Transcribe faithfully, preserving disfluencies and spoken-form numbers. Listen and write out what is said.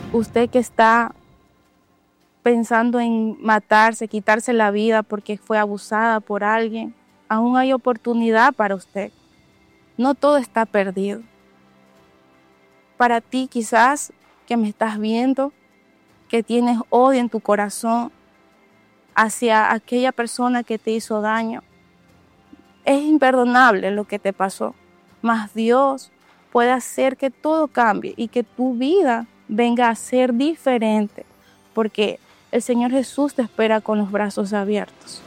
Usted que está pensando en matarse, quitarse la vida porque fue abusada por alguien, aún hay oportunidad para usted. No todo está perdido. Para ti quizás que me estás viendo, que tienes odio en tu corazón hacia aquella persona que te hizo daño, es imperdonable lo que te pasó, mas Dios puede hacer que todo cambie y que tu vida venga a ser diferente, porque el Señor Jesús te espera con los brazos abiertos.